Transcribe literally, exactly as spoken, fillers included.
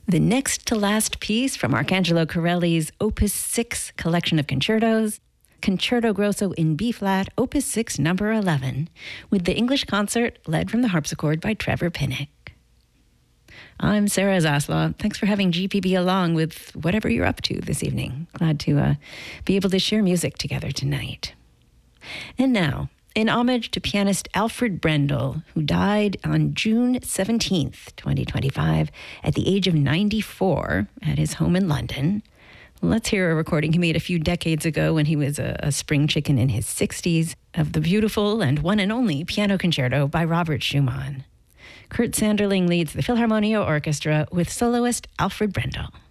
The next to last piece from Arcangelo Corelli's Opus six collection of concertos, Concerto Grosso in B-flat, Opus six, number eleven, with the English concert led from the harpsichord by Trevor Pinnock. I'm Sarah Zaslav. Thanks for having G P B along with whatever you're up to this evening. Glad to uh, be able to share music together tonight. And now, in homage to pianist Alfred Brendel, who died on June seventeenth, twenty twenty-five, at the age of ninety-four at his home in London, let's hear a recording he made a few decades ago when he was a, a spring chicken in his sixties of the beautiful and one and only piano concerto by Robert Schumann. Kurt Sanderling leads the Philharmonia Orchestra with soloist Alfred Brendel.